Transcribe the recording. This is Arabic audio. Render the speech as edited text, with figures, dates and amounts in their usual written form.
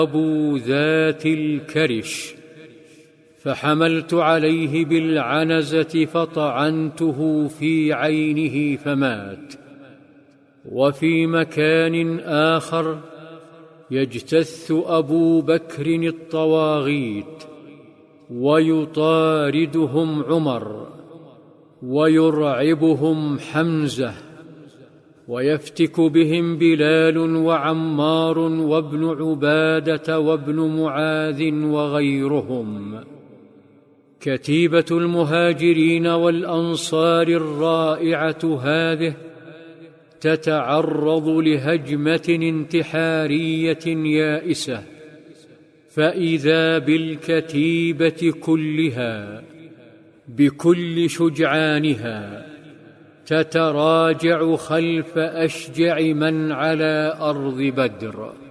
أبو ذات الكرش، فحملت عليه بالعنزة فطعنته في عينه فمات. وفي مكان آخر يجتث أبو بكر الطواغيت ويطاردهم عمر ويرعبهم حمزة، ويفتك بهم بلال وعمار وابن عبادة وابن معاذ وغيرهم. كتيبة المهاجرين والأنصار الرائعة هذه تتعرض لهجمة انتحارية يائسة، فإذا بالكتيبة كلها بكل شجعانها تتراجع خلف أشجع من على أرض بدر.